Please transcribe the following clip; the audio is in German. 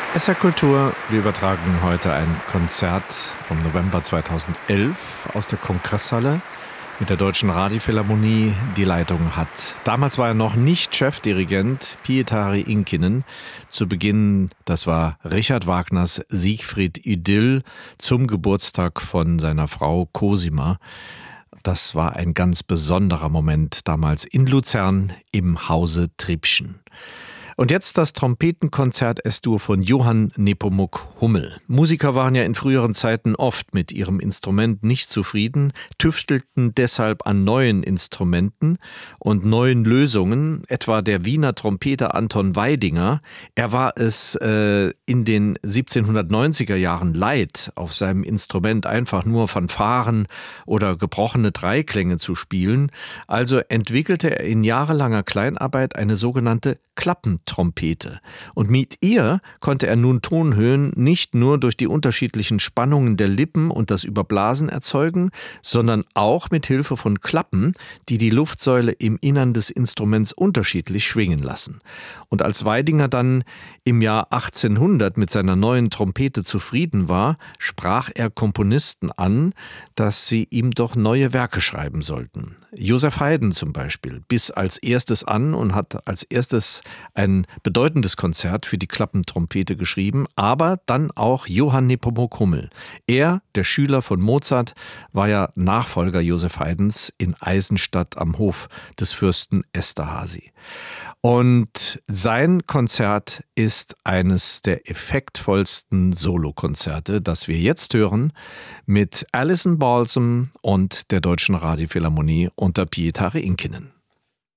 SR Kultur, wir übertragen heute ein Konzert vom November 2011 aus der Kongresshalle mit der Deutschen Radiophilharmonie. Die Leitung hat, damals war er noch nicht Chefdirigent, Pietari Inkinen. Zu Beginn, das war Richard Wagners Siegfried Idyll zum Geburtstag von seiner Frau Cosima. Das war ein ganz besonderer Moment damals in Luzern im Hause Triebschen. Und jetzt das Trompetenkonzert Es-Dur von Johann Nepomuk Hummel. Musiker waren ja in früheren Zeiten oft mit ihrem Instrument nicht zufrieden, tüftelten deshalb an neuen Instrumenten und neuen Lösungen, etwa der Wiener Trompeter Anton Weidinger. Er war es in den 1790er Jahren leid, auf seinem Instrument einfach nur Fanfaren oder gebrochene Dreiklänge zu spielen. Also entwickelte er in jahrelanger Kleinarbeit eine sogenannte Klappentrompete. Und mit ihr konnte er nun Tonhöhen nicht nur durch die unterschiedlichen Spannungen der Lippen und das Überblasen erzeugen, sondern auch mit Hilfe von Klappen, die die Luftsäule im Innern des Instruments unterschiedlich schwingen lassen. Und als Weidinger dann im Jahr 1800 mit seiner neuen Trompete zufrieden war, sprach er Komponisten an, dass sie ihm doch neue Werke schreiben sollten. Joseph Haydn zum Beispiel biss als erstes an und hat als erstes ein bedeutendes Konzert für die Klappentrompete geschrieben, aber dann auch Johann Nepomuk Hummel. Er, der Schüler von Mozart, war ja Nachfolger Joseph Haydns in Eisenstadt am Hof des Fürsten Esterhazy. Und sein Konzert ist eines der effektvollsten Solokonzerte, das wir jetzt hören, mit Alison Balsam und der Deutschen Radiophilharmonie unter Pietari Inkinen.